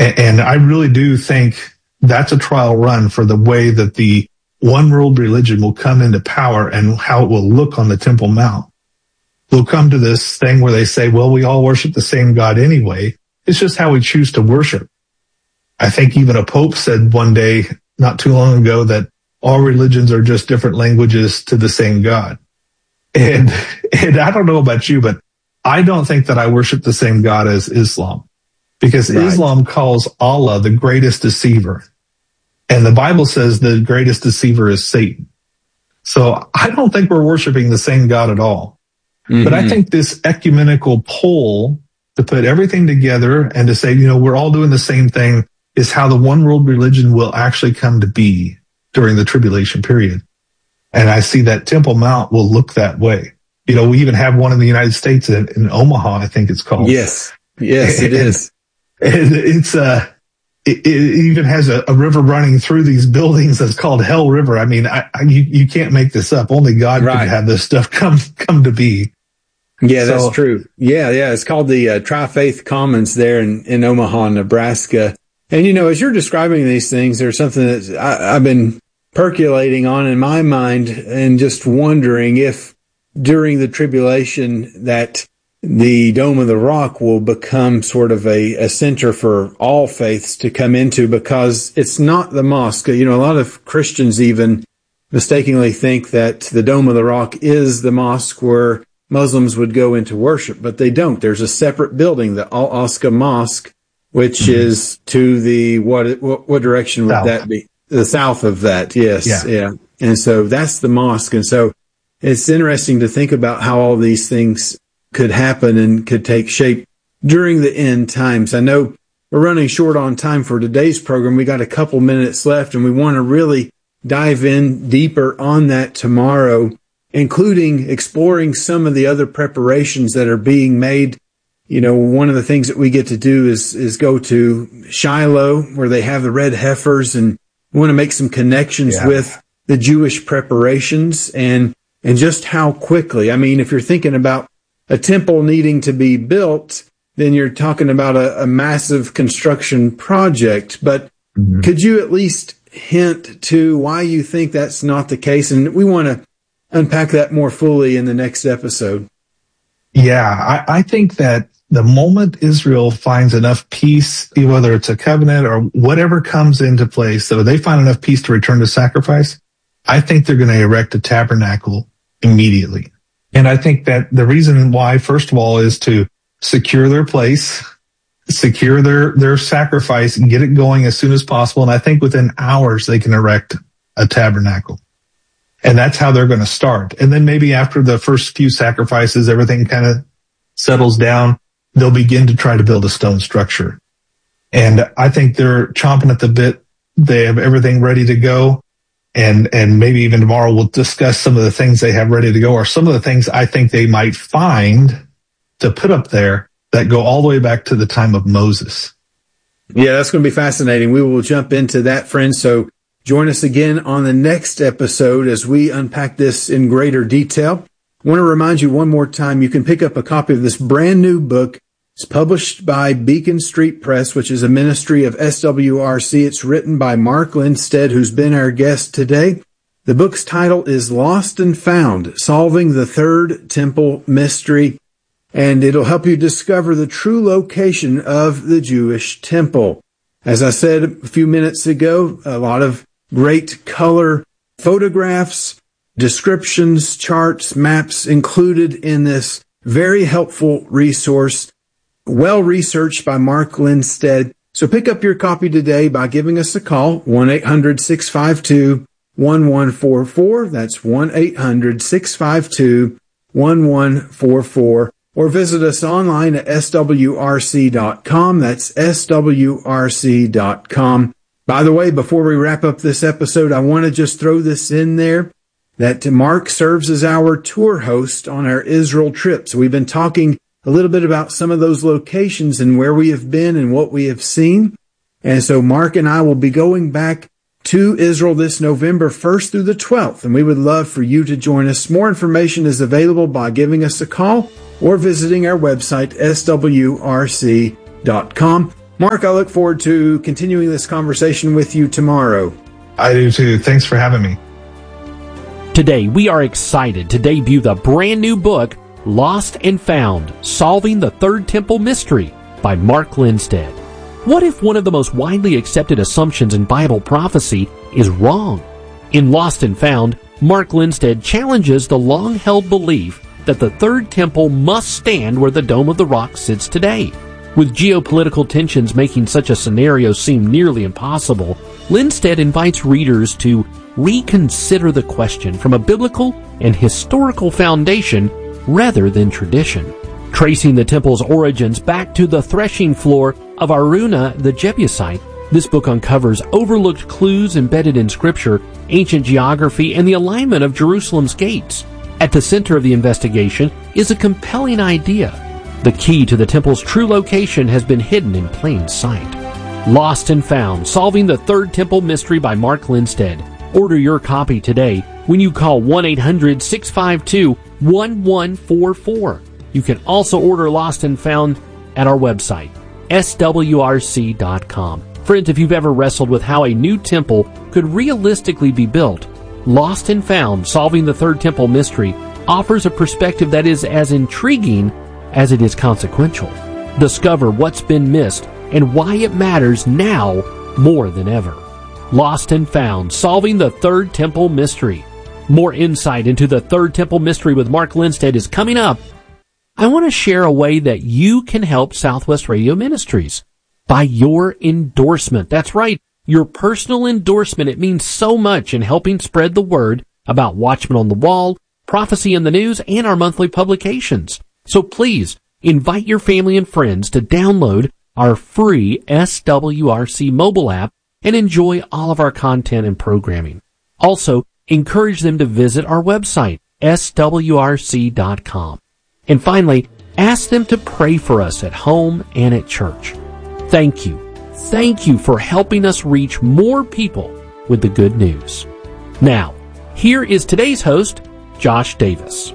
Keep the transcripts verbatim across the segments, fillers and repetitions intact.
And, and I really do think that's a trial run for the way that the one world religion will come into power and how it will look on the Temple Mount. They'll come to this thing where they say, well, we all worship the same God anyway. It's just how we choose to worship. I think even a pope said one day, not too long ago, that all religions are just different languages to the same God. And, and I don't know about you, but I don't think that I worship the same God as Islam, because right. Islam calls Allah the greatest deceiver. And the Bible says the greatest deceiver is Satan. So I don't think we're worshiping the same God at all. Mm-hmm. But I think this ecumenical pull to put everything together and to say, you know, we're all doing the same thing is how the one world religion will actually come to be during the tribulation period. And I see that Temple Mount will look that way. You know, we even have one in the United States in, in Omaha, I think it's called. Yes. Yes, it and, is. And it's, uh, it, it even has a, a river running through these buildings that's called Hell River. I mean, I, I, you, you can't make this up. Only God right. could have this stuff come, come to be. Yeah, that's so true. Yeah, yeah. It's called the uh, Tri-Faith Commons there in, in Omaha, Nebraska. And, you know, as you're describing these things, there's something that I, I've been percolating on in my mind and just wondering if during the tribulation that the Dome of the Rock will become sort of a, a center for all faiths to come into, because it's not the mosque. You know, a lot of Christians even mistakenly think that the Dome of the Rock is the mosque where Muslims would go into worship, but they don't. There's a separate building, the Al-Aqsa Mosque, which mm-hmm. is to the, what, what, what direction would south. that be? The south of that. Yes. Yeah. yeah. And so that's the mosque. And so it's interesting to think about how all these things could happen and could take shape during the end times. I know we're running short on time for today's program. We got a couple minutes left, and we want to really dive in deeper on that tomorrow, including exploring some of the other preparations that are being made. You know, one of the things that we get to do is, is go to Shiloh, where they have the red heifers, and we want to make some connections yeah. with the Jewish preparations and, and just how quickly. I mean, if you're thinking about a temple needing to be built, then you're talking about a, a massive construction project. But mm-hmm. could you at least hint to why you think that's not the case? And we want to unpack that more fully in the next episode. Yeah, I, I think that the moment Israel finds enough peace, whether it's a covenant or whatever comes into place, so they find enough peace to return to sacrifice, I think they're going to erect a tabernacle immediately. And I think that the reason why, first of all, is to secure their place, secure their, their sacrifice, and get it going as soon as possible. And I think within hours they can erect a tabernacle. And that's how they're going to start. And then maybe after the first few sacrifices, everything kind of settles down, they'll begin to try to build a stone structure. And I think they're chomping at the bit. They have everything ready to go. And, and maybe even tomorrow we'll discuss some of the things they have ready to go, or some of the things I think they might find to put up there that go all the way back to the time of Moses. Yeah, that's going to be fascinating. We will jump into that, friends. So join us again on the next episode as we unpack this in greater detail. I want to remind you one more time, you can pick up a copy of this brand new book. It's published by Beacon Street Press, which is a ministry of S W R C. It's written by Mark Lindstedt, who's been our guest today. The book's title is Lost and Found, Solving the Third Temple Mystery, and it'll help you discover the true location of the Jewish temple. As I said a few minutes ago, a lot of great color photographs, descriptions, charts, maps included in this very helpful resource, well researched by Mark Lindstedt. So pick up your copy today by giving us a call, one eight hundred six five two one one four four. That's one eight hundred six five two one one four four. Or visit us online at S W R C dot com. That's S W R C dot com. By the way, before we wrap up this episode, I want to just throw this in there that Mark serves as our tour host on our Israel trip. So we've been talking a little bit about some of those locations and where we have been and what we have seen. And so Mark and I will be going back to Israel this November first through the twelfth. And we would love for you to join us. More information is available by giving us a call or visiting our website, S W R C dot com. Mark, I look forward to continuing this conversation with you tomorrow. I do too. Thanks for having me. Today, we are excited to debut the brand new book, Lost and Found, Solving the Third Temple Mystery by Mark Lindsted. What if one of the most widely accepted assumptions in Bible prophecy is wrong? In Lost and Found, Mark Lindsted challenges the long-held belief that the Third Temple must stand where the Dome of the Rock sits today. With geopolitical tensions making such a scenario seem nearly impossible, Lindsted invites readers to reconsider the question from a biblical and historical foundation rather than tradition. Tracing the temple's origins back to the threshing floor of Araunah the Jebusite, this book uncovers overlooked clues embedded in Scripture, ancient geography, and the alignment of Jerusalem's gates. At the center of the investigation is a compelling idea. The key to the temple's true location has been hidden in plain sight. Lost and Found, Solving the Third Temple Mystery by Mark Lindsted. Order your copy today when you call one eight hundred six five two one one four four. You can also order Lost and Found at our website, S W R C dot com. Friends, if you've ever wrestled with how a new temple could realistically be built, Lost and Found, Solving the Third Temple Mystery offers a perspective that is as intriguing as it is consequential. Discover what's been missed and why it matters now more than ever. Lost and Found, Solving the Third Temple Mystery. More insight into the Third Temple Mystery with Mark Lindsted is coming up. I want to share a way that you can help Southwest Radio Ministries by your endorsement. That's right, your personal endorsement. It means so much in helping spread the word about Watchmen on the Wall, Prophecy in the News, and our monthly publications. So please invite your family and friends to download our free S W R C mobile app and enjoy all of our content and programming. Also, encourage them to visit our website, S W R C dot com. And finally, ask them to pray for us at home and at church. Thank you. Thank you for helping us reach more people with the good news. Now, here is today's host, Josh Davis.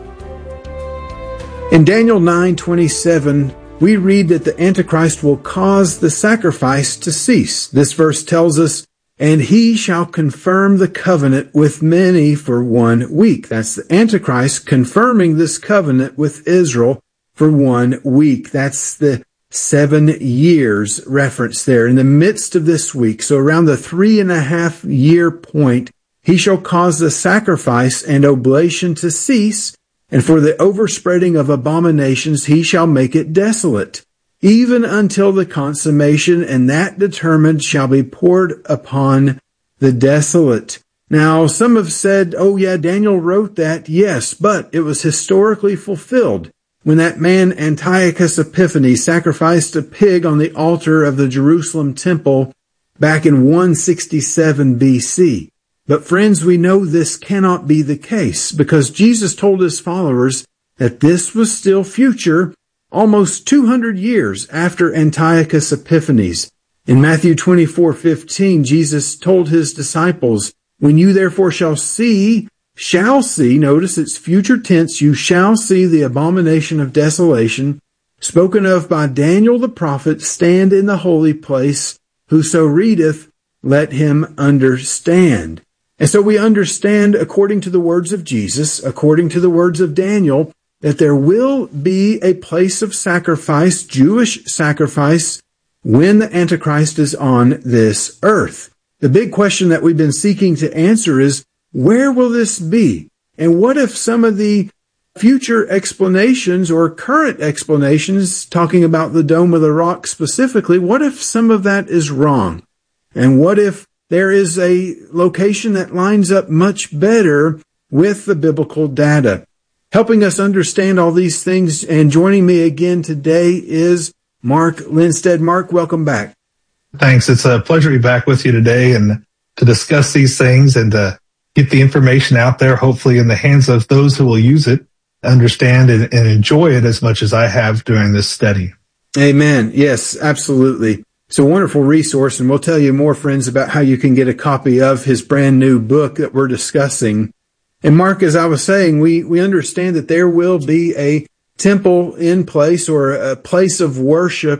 In Daniel nine twenty-seven, we read that the Antichrist will cause the sacrifice to cease. This verse tells us, and he shall confirm the covenant with many for one week. That's the Antichrist confirming this covenant with Israel for one week. That's the seven years reference there in the midst of this week. So around the three and a half year point, he shall cause the sacrifice and oblation to cease, and for the overspreading of abominations he shall make it desolate, even until the consummation, and that determined shall be poured upon the desolate. Now, some have said, oh yeah, Daniel wrote that. Yes, but it was historically fulfilled when that man Antiochus Epiphanes sacrificed a pig on the altar of the Jerusalem temple back in one sixty-seven B C. But friends, we know this cannot be the case because Jesus told his followers that this was still future almost two hundred years after Antiochus Epiphanes. In Matthew twenty-four fifteen, Jesus told his disciples, when you therefore shall see, shall see, notice it's future tense, you shall see the abomination of desolation, spoken of by Daniel the prophet, stand in the holy place, whoso readeth, let him understand. And so we understand, according to the words of Jesus, according to the words of Daniel, that there will be a place of sacrifice, Jewish sacrifice, when the Antichrist is on this earth. The big question that we've been seeking to answer is, where will this be? And what if some of the future explanations or current explanations, talking about the Dome of the Rock specifically, what if some of that is wrong? And what if there is a location that lines up much better with the biblical data? Helping us understand all these things and joining me again today is Mark Lindsted. Mark, welcome back. Thanks. It's a pleasure to be back with you today and to discuss these things and to get the information out there, hopefully in the hands of those who will use it, understand and, and enjoy it as much as I have during this study. Amen. Yes, absolutely. It's a wonderful resource, and we'll tell you more, friends, about how you can get a copy of his brand new book that we're discussing. And Mark, as I was saying, we, we understand that there will be a temple in place or a place of worship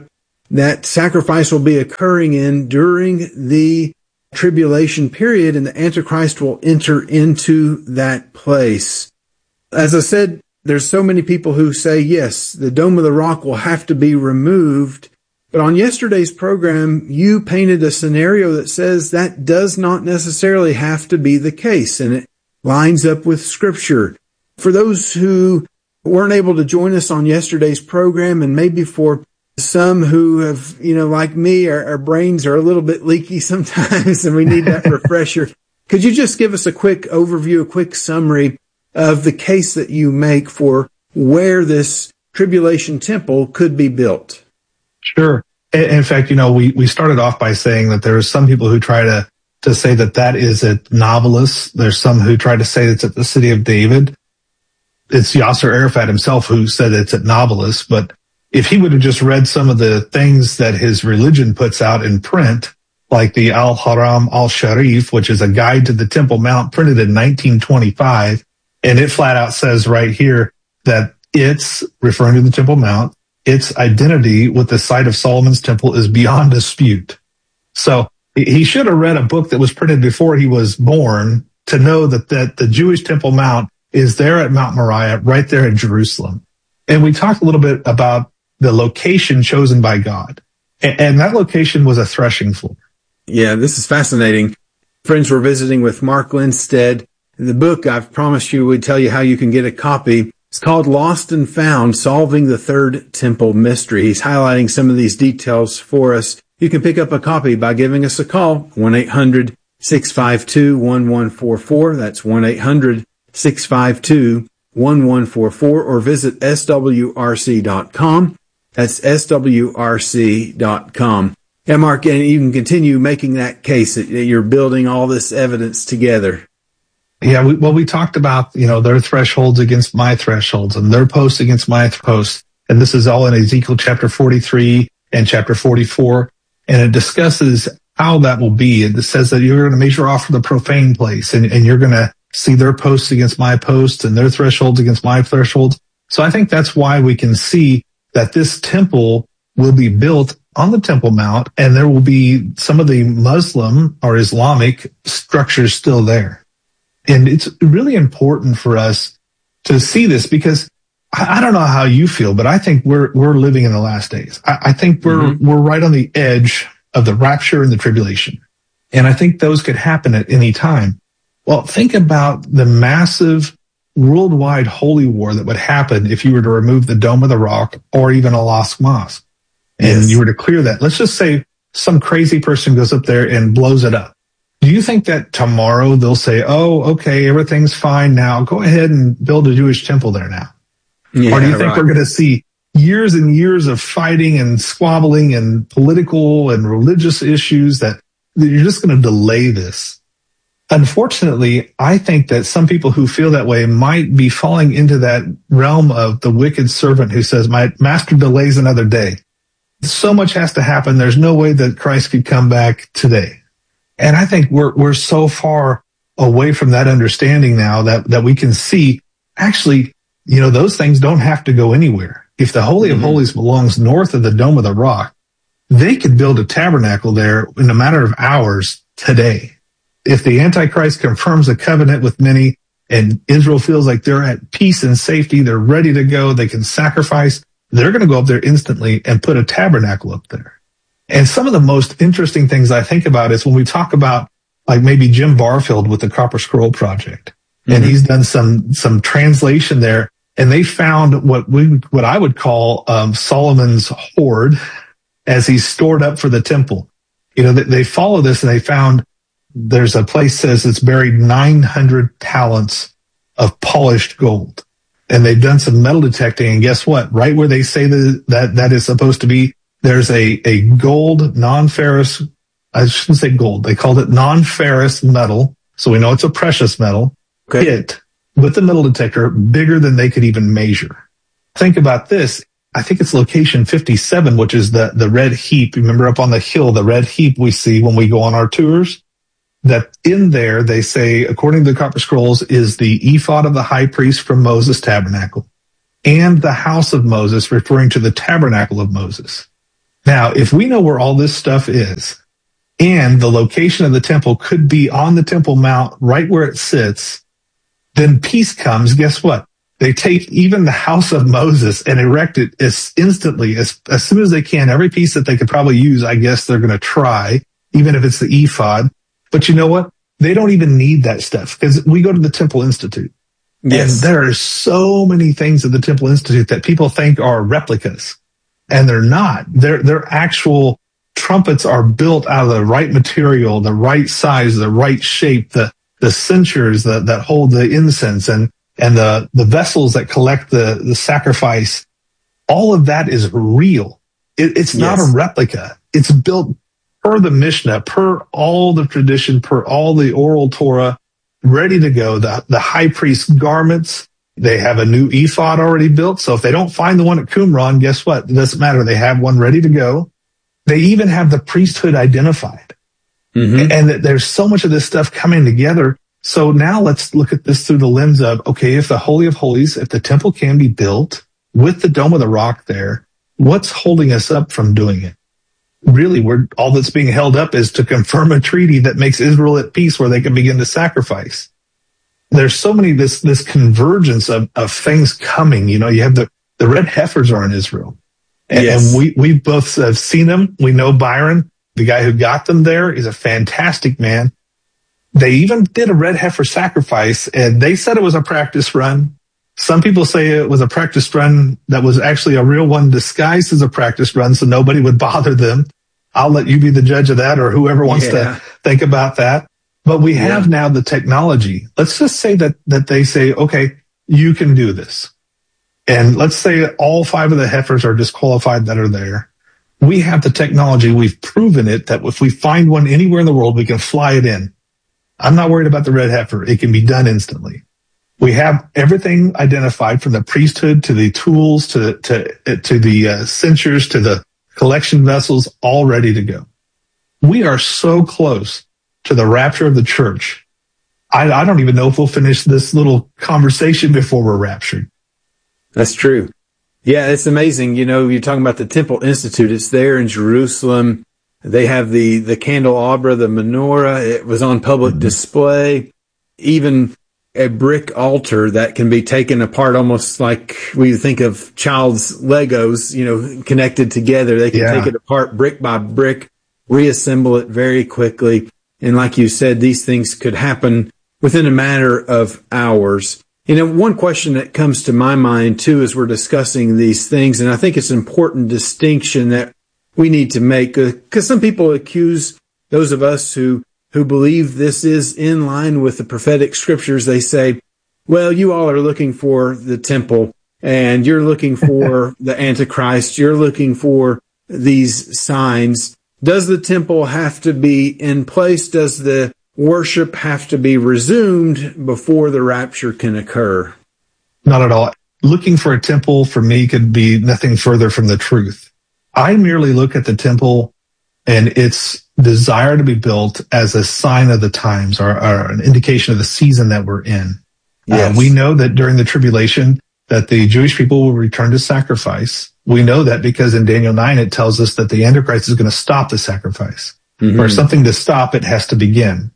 that sacrifice will be occurring in during the tribulation period, and the Antichrist will enter into that place. As I said, there's so many people who say, yes, the Dome of the Rock will have to be removed. But on yesterday's program, you painted a scenario that says that does not necessarily have to be the case, and it lines up with Scripture. For those who weren't able to join us on yesterday's program, and maybe for some who have, you know, like me, our, our brains are a little bit leaky sometimes, and we need that refresher. Could you just give us a quick overview, a quick summary of the case that you make for where this tribulation temple could be built? Sure. In fact, you know, we, we started off by saying that there are some people who try to, to say that that is at Nablus. There's some who try to say it's at the city of David. It's Yasser Arafat himself who said it's at Nablus. But if he would have just read some of the things that his religion puts out in print, like the Al-Haram al-Sharif, which is a guide to the Temple Mount printed in nineteen twenty-five, and it flat out says right here that it's, referring to the Temple Mount, its identity with the site of Solomon's temple is beyond dispute. So he should have read a book that was printed before he was born to know that, that the Jewish Temple Mount is there at Mount Moriah, right there in Jerusalem. And we talked a little bit about the location chosen by God. And, and that location was a threshing floor. Yeah, this is fascinating. Friends, we're visiting with Mark Lindstead. The book, I've promised you, we'd tell you how you can get a copy. It's called Lost and Found, Solving the Third Temple Mystery. He's highlighting some of these details for us. You can pick up a copy by giving us a call, one eight hundred six five two one one four four. That's one eight hundred six five two one one four four, or visit S W R C dot com. That's S W R C dot com. Yeah, Mark, and you can continue making that case that you're building all this evidence together. Yeah, we, well, we talked about, you know, their thresholds against my thresholds and their posts against my posts. And this is all in Ezekiel chapter forty-three and chapter forty-four. And it discusses how that will be. It says that you're going to measure off from the profane place, and, and you're going to see their posts against my posts and their thresholds against my thresholds. So I think that's why we can see that this temple will be built on the Temple Mount, and there will be some of the Muslim or Islamic structures still there. And it's really important for us to see this, because I don't know how you feel, but I think we're we're living in the last days. I, I think we're mm-hmm. we're right on the edge of the rapture and the tribulation. And I think those could happen at any time. Well, think about the massive worldwide holy war that would happen if you were to remove the Dome of the Rock or even Al-Aqsa Mosque. And yes. you were to clear that. Let's just say some crazy person goes up there and blows it up. Do you think that tomorrow they'll say, oh, okay, everything's fine now, go ahead and build a Jewish temple there now? Yeah, or do you think right. we're going to see years and years of fighting and squabbling and political and religious issues that you're just going to delay this? Unfortunately, I think that some people who feel that way might be falling into that realm of the wicked servant who says, my master delays another day. So much has to happen. There's no way that Christ could come back today. And I think we're we're so far away from that understanding now that, that we can see, actually, you know, those things don't have to go anywhere. If the Holy mm-hmm. of Holies belongs north of the Dome of the Rock, they could build a tabernacle there in a matter of hours today. If the Antichrist confirms a covenant with many and Israel feels like they're at peace and safety, they're ready to go, they can sacrifice, they're going to go up there instantly and put a tabernacle up there. And some of the most interesting things I think about is when we talk about, like, maybe Jim Barfield with the Copper Scroll Project, mm-hmm. and he's done some some translation there, and they found what we what I would call um, Solomon's hoard as he's stored up for the temple. You know, they, they follow this, and they found there's a place that says it's buried nine hundred talents of polished gold, and they've done some metal detecting, and guess what? Right where they say that that, that is supposed to be, there's a, a gold, non-ferrous, I shouldn't say gold, they called it non-ferrous metal, so we know it's a precious metal, okay. hit with the metal detector bigger than they could even measure. Think about this. I think it's location fifty-seven, which is the, the red heap. Remember up on the hill, the red heap we see when we go on our tours? That in there, they say, according to the Copper Scrolls, is the ephod of the high priest from Moses' tabernacle and the house of Moses, referring to the tabernacle of Moses. Now, if we know where all this stuff is, and the location of the temple could be on the Temple Mount, right where it sits, then peace comes. Guess what? They take even the house of Moses and erect it as instantly, as, as soon as they can. Every piece that they could probably use, I guess they're going to try, even if it's the ephod. But you know what? They don't even need that stuff, because we go to the Temple Institute. Yes. And there are so many things at the Temple Institute that people think are replicas, and they're not. They're, they're actual trumpets are built out of the right material, the right size, the right shape, the, the censers that, that hold the incense, and, and the, the vessels that collect the, the sacrifice. All of that is real. It, it's not yes. a replica. It's built per the Mishnah, per all the tradition, per all the oral Torah, ready to go. The, the high priest's garments, they have a new ephod already built. So if they don't find the one at Qumran, guess what? It doesn't matter. They have one ready to go. They even have the priesthood identified. Mm-hmm. And there's so much of this stuff coming together. So now let's look at this through the lens of, okay, if the Holy of Holies, if the temple can be built with the Dome of the Rock there, what's holding us up from doing it? Really, we're, all that's being held up is to confirm a treaty that makes Israel at peace where they can begin to sacrifice. There's so many, this, this convergence of, of things coming. You know, you have the, the red heifers are in Israel. And, yes. and we, we both have seen them. We know Byron, the guy who got them there, is a fantastic man. They even did a red heifer sacrifice, and they said it was a practice run. Some people say it was a practice run that was actually a real one disguised as a practice run, so nobody would bother them. I'll let you be the judge of that, or whoever wants yeah. to think about that. But we have yeah. now the technology. Let's just say that, that they say, okay, you can do this. And let's say all five of the heifers are disqualified that are there. We have the technology. We've proven it that if we find one anywhere in the world, we can fly it in. I'm not worried about the red heifer. It can be done instantly. We have everything identified, from the priesthood to the tools to to to the uh, censers to the collection vessels, all ready to go. We are so close to the rapture of the church. I, I don't even know if we'll finish this little conversation before we're raptured. That's true. Yeah, it's amazing. You know, you're talking about the Temple Institute. It's there in Jerusalem. They have the, the candelabra, the menorah. It was on public mm-hmm. display. Even a brick altar that can be taken apart, almost like we think of child's Legos, you know, connected together. They can yeah. take it apart brick by brick, reassemble it very quickly. And like you said, these things could happen within a matter of hours. You know, one question that comes to my mind, too, as we're discussing these things, and I think it's an important distinction that we need to make, because some people accuse those of us who, who believe this is in line with the prophetic scriptures. They say, well, you all are looking for the temple, and you're looking for the Antichrist. You're looking for these signs. Does the temple have to be in place? Does the worship have to be resumed before the rapture can occur? Not at all. Looking for a temple for me could be nothing further from the truth. I merely look at the temple and its desire to be built as a sign of the times, or, or an indication of the season that we're in. Yes. Uh, we know that during the tribulation that the Jewish people will return to sacrifice. We know that because in Daniel nine it tells us that the Antichrist is going to stop the sacrifice. Mm-hmm. For something to stop, it has to begin.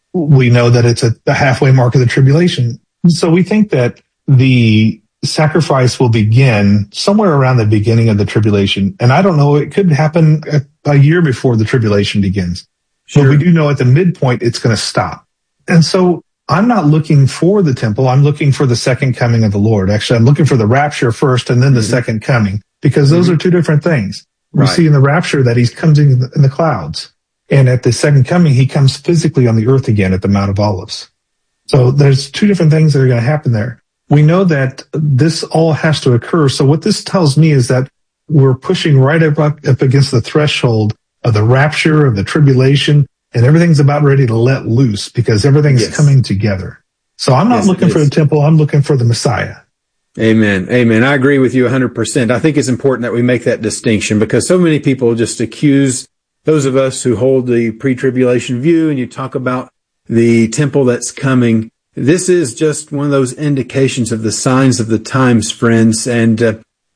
We know that it's at the halfway mark of the tribulation. So we think that the sacrifice will begin somewhere around the beginning of the tribulation. And I don't know, it could happen a, a year before the tribulation begins. Sure. But we do know at the midpoint it's going to stop. And so I'm not looking for the temple. I'm looking for the second coming of the Lord. Actually, I'm looking for the rapture first and then the mm-hmm. second coming, because those mm-hmm. are two different things. We right. see in the rapture that he comes in the, in the clouds. And at the second coming, he comes physically on the earth again at the Mount of Olives. So there's two different things that are going to happen there. We know that this all has to occur. So what this tells me is that we're pushing right up, up against the threshold of the rapture, of the tribulation, and everything's about ready to let loose because everything's yes. coming together. So I'm not yes, looking for the temple. I'm looking for the Messiah. Amen. Amen. I agree with you one hundred percent. I think it's important that we make that distinction because so many people just accuse those of us who hold the pre-tribulation view, and you talk about the temple that's coming. This is just one of those indications of the signs of the times, friends. And uh,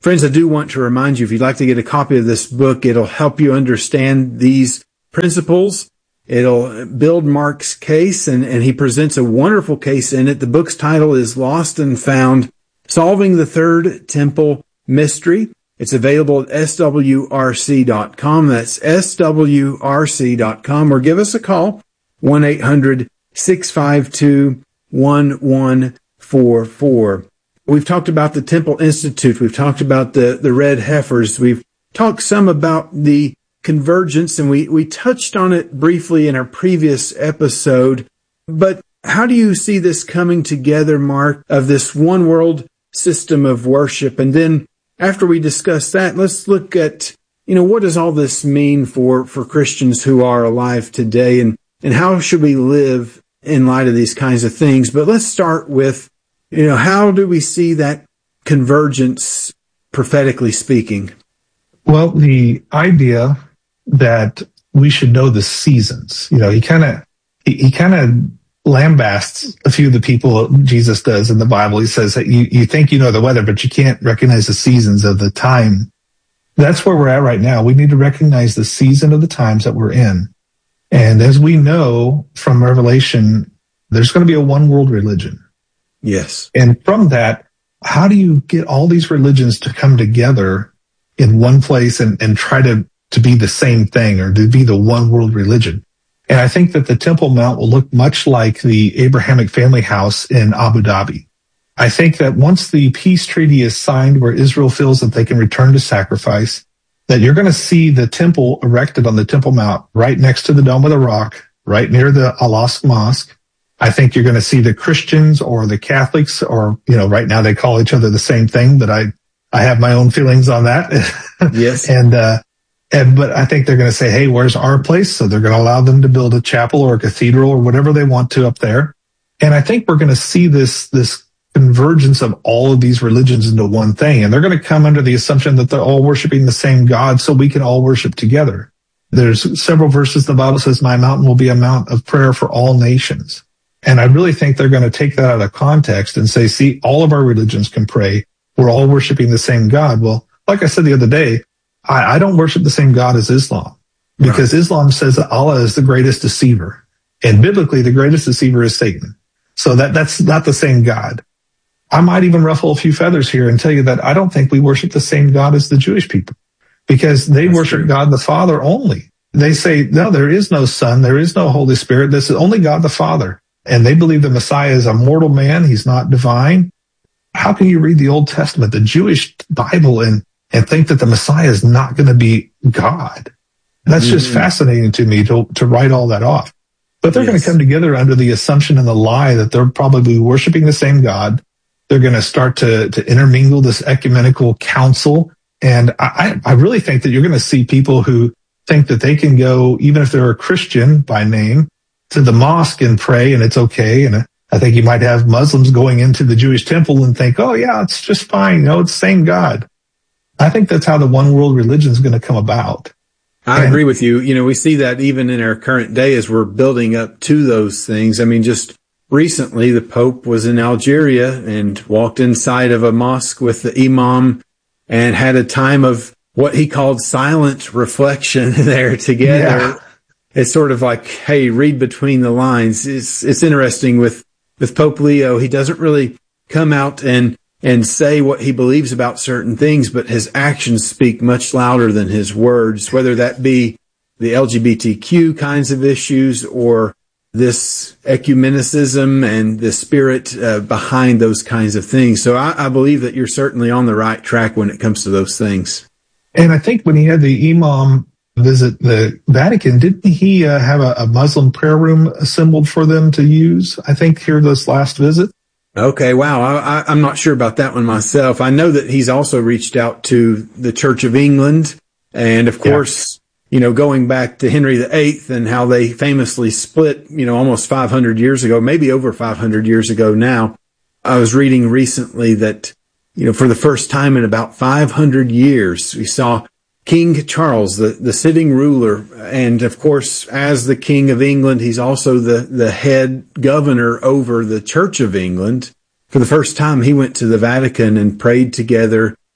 Friends, I do want to remind you, if you'd like to get a copy of this book, it'll help you understand these principles. It'll build Mark's case, and, and he presents a wonderful case in it. The book's title is Lost and Found, Solving the Third Temple Mystery. It's available at S W R C dot com. That's S W R C dot com. Or give us a call, one eight hundred six five two one one four four. We've talked about the Temple Institute. We've talked about the, the red heifers. We've talked some about the convergence, and we, we touched on it briefly in our previous episode. But how do you see this coming together, Mark, of this one world system of worship? And then after we discuss that, let's look at, you know, what does all this mean for, for Christians who are alive today, and, and how should we live in light of these kinds of things? But let's start with, you know, how do we see that convergence prophetically speaking? Well, the idea that we should know the seasons, you know, he kind of, he, he kind of lambasts a few of the people Jesus does in the Bible. He says that you, you think you know the weather, but you can't recognize the seasons of the time. That's where we're at right now. We need to recognize the season of the times that we're in. And as we know from Revelation, there's going to be a one world religion. Yes. And from that, how do you get all these religions to come together in one place and, and try to, to be the same thing, or to be the one world religion? And I think that the Temple Mount will look much like the Abrahamic family house in Abu Dhabi. I think that once the peace treaty is signed, where Israel feels that they can return to sacrifice, that you're going to see the temple erected on the Temple Mount right next to the Dome of the Rock, right near the Al-Aqsa Mosque. I think you're going to see the Christians or the Catholics, or, you know, right now they call each other the same thing, but I, I have my own feelings on that. Yes. and, uh, And, but I think they're going to say, hey, where's our place? So they're going to allow them to build a chapel or a cathedral or whatever they want to up there. And I think we're going to see this, this convergence of all of these religions into one thing. And they're going to come under the assumption that they're all worshiping the same God, so we can all worship together. There's several verses in the Bible says, my mountain will be a mount of prayer for all nations. And I really think they're going to take that out of context and say, see, all of our religions can pray. We're all worshiping the same God. Well, like I said the other day, I, I don't worship the same God as Islam, because right. Islam says that Allah is the greatest deceiver. And biblically, the greatest deceiver is Satan. So that, that's not the same God. I might even ruffle a few feathers here and tell you that I don't think we worship the same God as the Jewish people, because they that's worship true. God the Father only. They say, no, there is no Son, there is no Holy Spirit. This is only God the Father. And they believe the Messiah is a mortal man. He's not divine. How can you read the Old Testament, the Jewish Bible, and and think that the Messiah is not going to be God? And that's mm-hmm. just fascinating to me to, to write all that off. But they're yes. going to come together under the assumption and the lie that they're probably worshiping the same God. They're going to start to, to intermingle this ecumenical council. And I, I really think that you're going to see people who think that they can go, even if they're a Christian by name, to the mosque and pray, and it's okay. And I think you might have Muslims going into the Jewish temple and think, oh yeah, it's just fine. You know, it's the same God. I think that's how the one world religion is going to come about. I and, agree with you. You know, we see that even in our current day as we're building up to those things. I mean, just recently, the Pope was in Algeria and walked inside of a mosque with the imam and had a time of what he called silent reflection there together. Yeah. It's sort of like, hey, read between the lines. It's, it's interesting with, with Pope Leo. He doesn't really come out and and say what he believes about certain things, but his actions speak much louder than his words, whether that be the L G B T Q kinds of issues or this ecumenicism and the spirit uh, behind those kinds of things. So I, I believe that you're certainly on the right track when it comes to those things. And I think when he had the imam visit the Vatican, didn't he uh, have a, a Muslim prayer room assembled for them to use, I think, here this last visit? Okay, wow. I, I, I'm not sure about that one myself. I know that he's also reached out to the Church of England. And of course, yeah. you know, going back to Henry the Eighth and how they famously split, you know, almost five hundred years ago, maybe over five hundred years ago now. I was reading recently that, you know, for the first time in about five hundred years, we saw King Charles, the, the sitting ruler. And of course, as the King of England, he's also the, the head governor over the Church of England. For the first time, he went to the Vatican and prayed together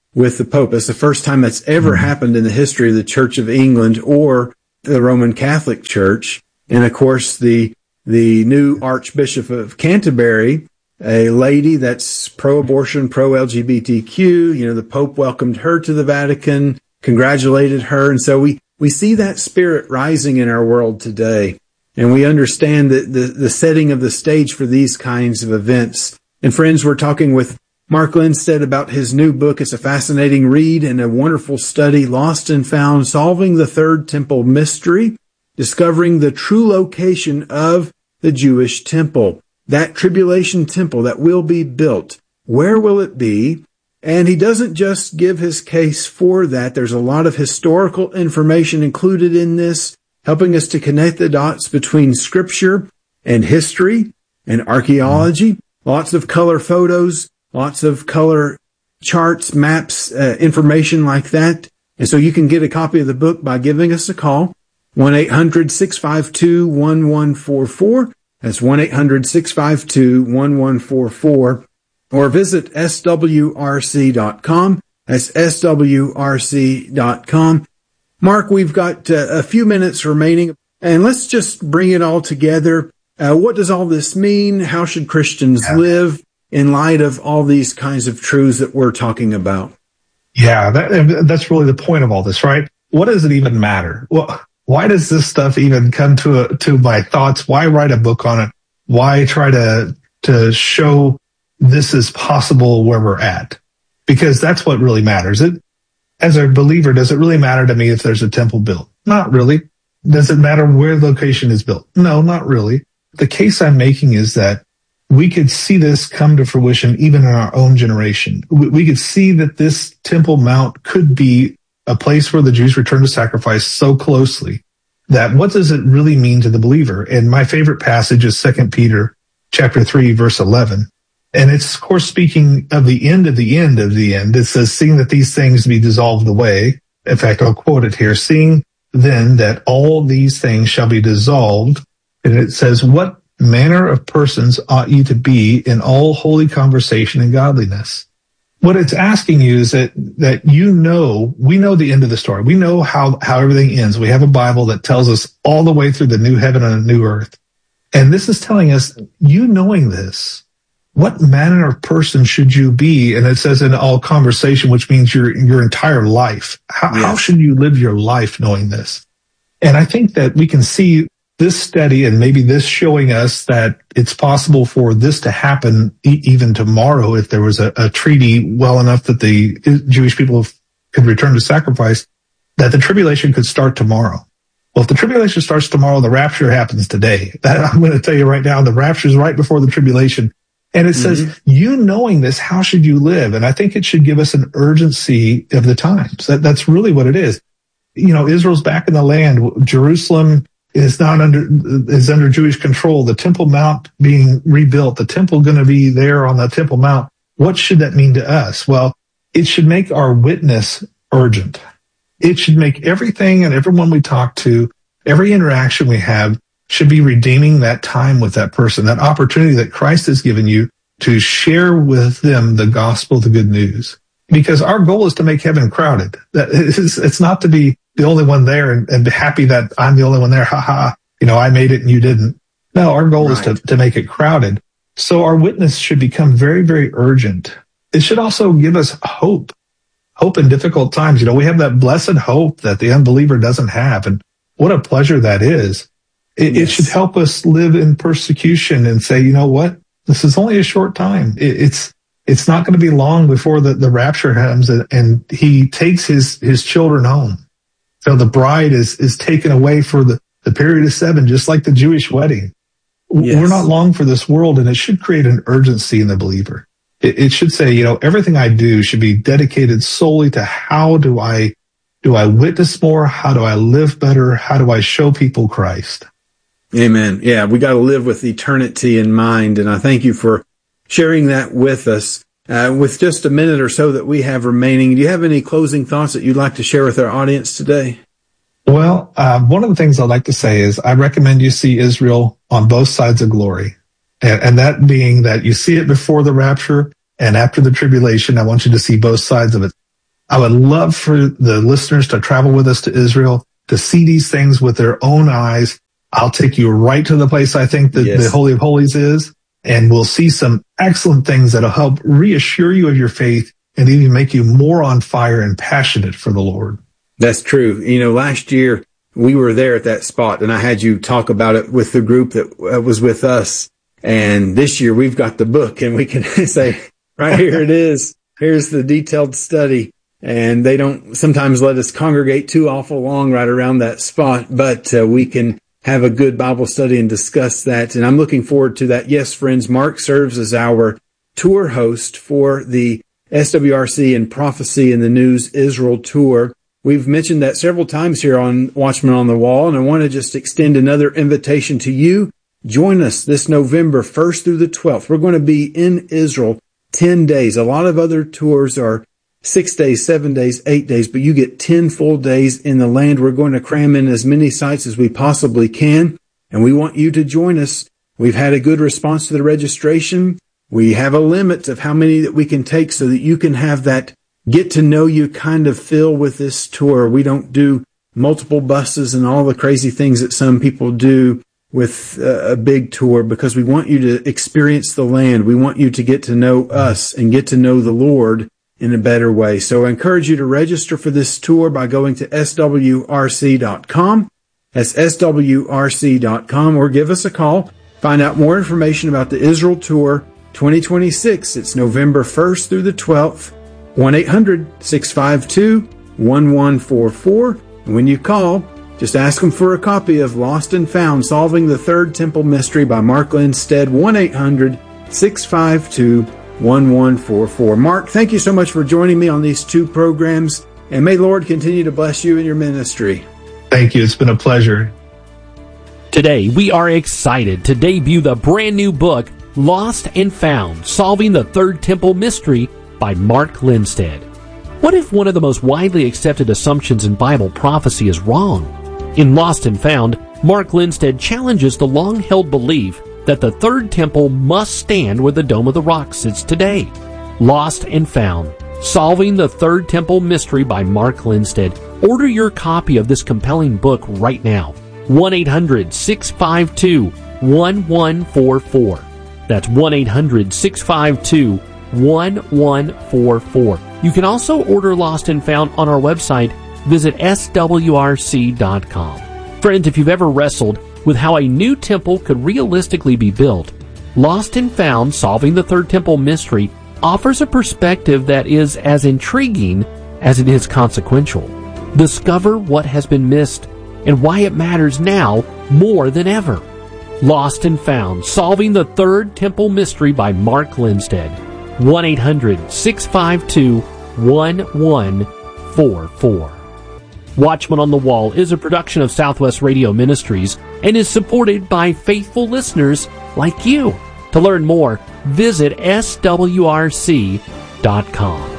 with the Pope. It's the first time that's ever mm-hmm. happened in the history of the Church of England or the Roman Catholic Church. And of course, the the new Archbishop of Canterbury, a lady that's pro-abortion, pro-L G B T Q, you know, the Pope welcomed her to the Vatican, congratulated her. And so we, we see that spirit rising in our world today. And we understand that the, the setting of the stage for these kinds of events. And friends, we're talking with Mark Lindstedt about his new book. It's a fascinating read and a wonderful study, Lost and Found, Solving the Third Temple Mystery, Discovering the True Location of the Jewish Temple. That tribulation temple that will be built. Where will it be? And he doesn't just give his case for that. There's a lot of historical information included in this, helping us to connect the dots between scripture and history and archaeology. Lots of color photos, lots of color charts, maps, uh, information like that. And so you can get a copy of the book by giving us a call, one eight hundred six five two one one four four. That's one eight hundred six five two one one four four. Or visit S W R C dot com. That's S W R C dot com. Mark, we've got uh, a few minutes remaining, and let's just bring it all together. Uh, what does all this mean? How should Christians yeah. live in light of all these kinds of truths that we're talking about? Yeah, that, that's really the point of all this, right? What does it even matter? Well, why does this stuff even come to a, to my thoughts? Why write a book on it? Why try to to show this is possible where we're at? Because that's what really matters. It, as a believer, does it really matter to me if there's a temple built? Not really. Does it matter where the location is built? No, not really. The case I'm making is that we could see this come to fruition even in our own generation. We, we could see that this Temple Mount could be a place where the Jews return to sacrifice so closely that what does it really mean to the believer? And my favorite passage is Second Peter chapter three, verse eleven. And it's, of course, speaking of the end of the end of the end. It says, seeing that these things be dissolved away. In fact, I'll quote it here. Seeing then that all these things shall be dissolved. And it says, what manner of persons ought ye to be in all holy conversation and godliness? What it's asking you is that, that you know, we know the end of the story. We know how, how everything ends. We have a Bible that tells us all the way through the new heaven and the new earth. And this is telling us, you knowing this, what manner of person should you be? And it says in all conversation, which means your, your entire life. How, yes. how should you live your life knowing this? And I think that we can see this study and maybe this showing us that it's possible for this to happen e- even tomorrow if there was a, a treaty well enough that the Jewish people could return to sacrifice, that the tribulation could start tomorrow. Well, if the tribulation starts tomorrow, the rapture happens today. That, I'm going to tell you right now, the rapture is right before the tribulation. And it mm-hmm. says, you knowing this, how should you live? And I think it should give us an urgency of the times. That, that's really what it is. You know, Israel's back in the land. Jerusalem is not under, is under Jewish control. The Temple Mount being rebuilt, the temple going to be there on the Temple Mount. What should that mean to us? Well, it should make our witness urgent. It should make everything and everyone we talk to, every interaction we have, should be redeeming that time with that person, that opportunity that Christ has given you to share with them the gospel, the good news. Because our goal is to make heaven crowded. That is, it's not to be the only one there and, and be happy that I'm the only one there. Ha ha. You know, I made it and you didn't. No, our goal right. is to, to make it crowded. So our witness should become very, very urgent. It should also give us hope, hope in difficult times. You know, we have that blessed hope that the unbeliever doesn't have. And what a pleasure that is. It, yes. it should help us live in persecution and say, you know what? This is only a short time. It, it's, it's not going to be long before the, the rapture comes and, and he takes his, his children home. So the bride is, is taken away for the, the period of seven, just like the Jewish wedding. Yes. We're not long for this world, and it should create an urgency in the believer. It, it should say, you know, everything I do should be dedicated solely to how do I, do I witness more? How do I live better? How do I show people Christ? Amen. Yeah, we got to live with eternity in mind, and I thank you for sharing that with us. Uh, with just a minute or so that we have remaining, do you have any closing thoughts that you'd like to share with our audience today? Well, uh, one of the things I'd like to say is I recommend you see Israel on both sides of glory. And, and that being that you see it before the rapture and after the tribulation. I want you to see both sides of it. I would love for the listeners to travel with us to Israel, to see these things with their own eyes. I'll take you right to the place I think that yes. the Holy of Holies is, and we'll see some excellent things that'll help reassure you of your faith and even make you more on fire and passionate for the Lord. That's true. You know, last year we were there at that spot, and I had you talk about it with the group that was with us. And this year we've got the book, and we can say, right here it is. Here's the detailed study. And they don't sometimes let us congregate too awful long right around that spot, but uh, we can have a good Bible study and discuss that. And I'm looking forward to that. Yes, friends, Mark serves as our tour host for the S W R C and Prophecy in the News Israel tour. We've mentioned that several times here on Watchmen on the Wall, and I want to just extend another invitation to you. Join us this November first through the twelfth. We're going to be in Israel ten days. A lot of other tours are six days, seven days, eight days, but you get ten full days in the land. We're going to cram in as many sites as we possibly can, and we want you to join us. We've had a good response to the registration. We have a limit of how many that we can take so that you can have that get to know you kind of feel with this tour. We don't do multiple buses and all the crazy things that some people do with a big tour, because we want you to experience the land. We want you to get to know us and get to know the Lord in a better way. So I encourage you to register for this tour by going to S W R C dot com. That's S W R C dot com, or give us a call. Find out more information about the Israel Tour twenty twenty-six. It's November first through the twelfth. one eight hundred six five two one one four four. And when you call, just ask them for a copy of Lost and Found, Solving the Third Temple Mystery by Mark Lindstead, one eight hundred six five two one one four four. Mark, thank you so much for joining me on these two programs, and may Lord continue to bless you in your ministry. Thank you. It's been a pleasure. Today, we are excited to debut the brand new book, Lost and Found, Solving the Third Temple Mystery by Mark Lindstead. What if one of the most widely accepted assumptions in Bible prophecy is wrong? In Lost and Found, Mark Lindstead challenges the long-held belief that the Third Temple must stand where the Dome of the Rock sits today. Lost and Found, Solving the Third Temple Mystery by Mark Lindstead. Order your copy of this compelling book right now. one eight hundred six five two one one four four. That's one eight hundred six five two one one four four. You can also order Lost and Found on our website. Visit S W R C dot com. Friends, if you've ever wrestled with how a new temple could realistically be built, Lost and Found, Solving the Third Temple Mystery offers a perspective that is as intriguing as it is consequential. Discover what has been missed and why it matters now more than ever. Lost and Found, Solving the Third Temple Mystery by Mark Lindstead. one eight hundred six five two one one four four. Watchmen on the Wall is a production of Southwest Radio Ministries and is supported by faithful listeners like you. To learn more, visit S W R C dot com.